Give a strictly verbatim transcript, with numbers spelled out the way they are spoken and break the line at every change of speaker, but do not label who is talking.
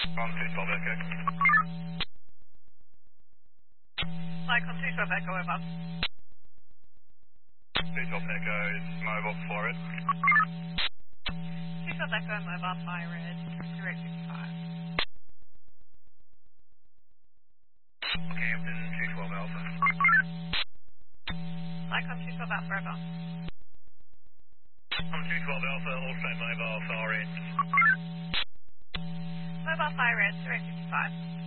On two twelve Echo.
Like on two twelve Echo, over.
two twelve Echo is mobile forward.
two twelve Echo, mobile, fire red, zero fifty-five.
Okay, Hampton two twelve Alpha.
Like on two twelve Alpha, over.
On two twelve Alpha, also mobile far end.
Mobile, fire red, zero fifty-five.